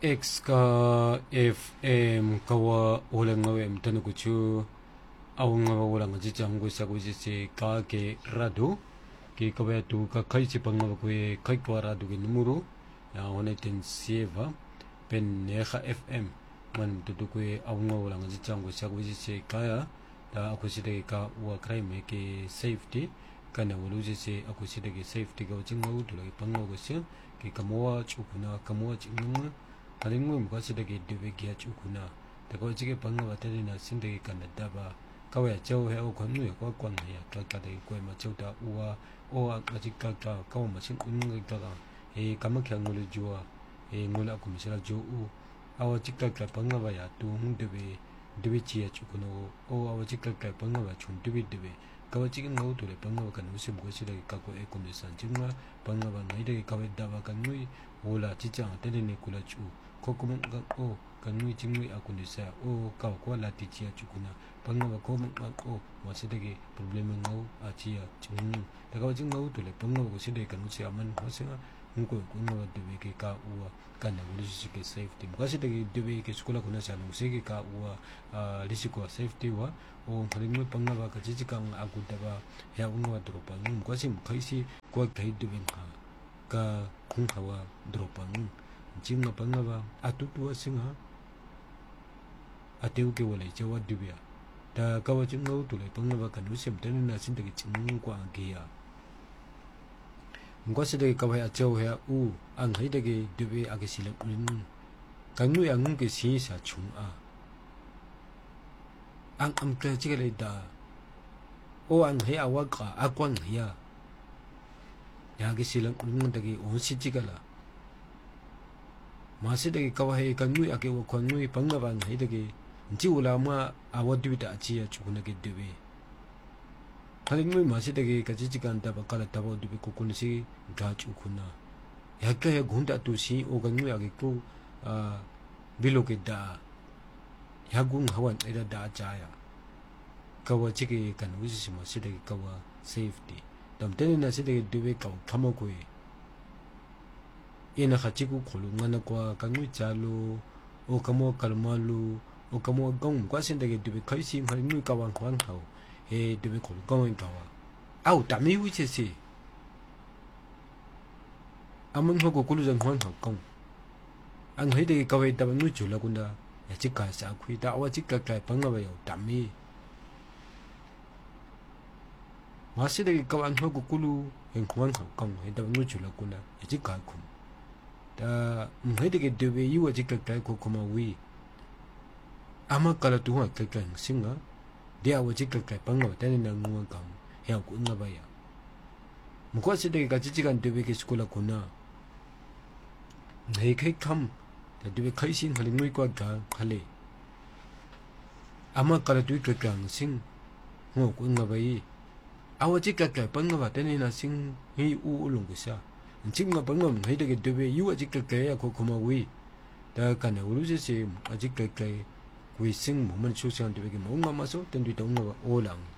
X ka FM kawa ulang ngawem tanukuchu awang ulang jijang gu sa gu jisi ka ke radu ke kawa tu ka kai si pangawa ku kai kwa radu ke numuru ya one ten sieva pen neha FM man tutu ku awang ulang jijang gu sa gu jisi kaya da aku sida ka wa crime ke safety kana wulu jisi aku sida ke safety ka wajing ngawu tu lagi pangawa gu si ke kamuwa chukuna kamuwa chinganga Haringwe mukasida ke dewe kia chukuna Tako chike panga watari na sindagi kana daba Kawaya chao hea ukanu ya kwa kwanga ya Kaka dagi kwe ma chao ta uwa Owa ngachik kaka kawa masin unga kaka Kama kia ngulu jua Ngulu aku misala jo u Awa chik kaka panga waya tu hung dewe chia chukuna O awa chik kaka panga waya chung dewe Kawa chike ngau tule panga wakana usi mukasida ke kako ekunde sanchinga Panga wa ngaida ke kawa daba kanui Ola chichang tele ne kula chu Kokumun ka o kanui chingui akundisa o kawa kwa lati chia chukuna Panga wa komun ka o wasidagi problema ngau a chia chungu Takawa ching ngau tule panga wa kusidagi kanusi aman wasinga Ngko kunga wa dewe ke ka uwa Kana ulisi ke safety Mukasidagi dewe ke skula kuna sana Usigi ka uwa lisi kwa safety wa O kalimui panga wa kachichikang akudaba Ya unga wa dropa Mukasi mukaisi kwa kai dewe ka kung hawa dropang jinga pangaba atutua singa ateu ke wala jawa dubia da kawa jinga utule pangaba kanusem tani na sindagi chingwa angia ngwase de kawa ya jaw ya u ang haidagi dubi age silang ulin kanu yang ke si sa chung a ang amka chigale da o ang he awaka akwang ya Yagi silang ulung dagi onsi chigala Masi dagi kawahe kanui ake wa kanui pangabang hai dagi Nchi ulama awadwita achia chukuna ke dewe Halingui masi dagi kachichikan taba kala taba udubi kukunisi ga chukuna Yaka ya gunda tu si o kanui ake ku bilo ke da Yagung hawan eda da achaya Kawa chiki kanuisi si masi dagi kawa safety Damtene na sida dewe kaw kama kwe Ina kachiku kulu ngana kwa kangui chalo O kamo kalmalu O kamo gong kwa sinda ke dewe kaisi mhari ngui kawang kwang hao dewe kulu kawang kawa Au dami wiche si Amang hoko kulu zang kwang hao kong Ang haide ke kawai taba ngui chula kunda Ya chika sa kwe da awa chika kaya pangawa yao dami Masih dari kawan aku kulu yang kawan kau yang dah menuju lakuna, jadi kaku. Dah mungkin dekat dewe you aja kerja kau kemaui. Ama kalau tuhan kerja singa, dia aja kerja pangau tapi nak nguang kamu, yang aku enggak bayar. Mungkin sedek kaji kan dewe ke sekolah kuna. Hei kam, dah dewe kaisin haling ngui kuat kali. Ama kalau tu kerja sing, aku enggak bayar. Awa jika kaya pangaba tani na sing hei ulung kusa Nching nga pangam hei dagi dewe yu jika kaya ako kumawi Da kana ulusi si jika kaya Kui sing muman susang dewe ki maunga maso Tendu ita unga olang